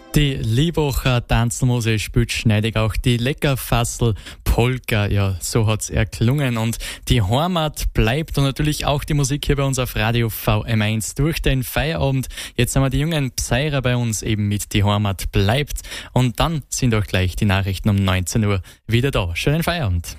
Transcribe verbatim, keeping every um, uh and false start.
Die Liebacher Tanzelmuse spielt schneidig auch die Leckerfassel Polka. Ja, so hat's erklungen. Und die Heimat bleibt und natürlich auch die Musik hier bei uns auf Radio V M eins durch den Feierabend. Jetzt haben wir die jungen Pseirer bei uns eben mit Die Heimat bleibt. Und dann sind auch gleich die Nachrichten um neunzehn Uhr wieder da. Schönen Feierabend.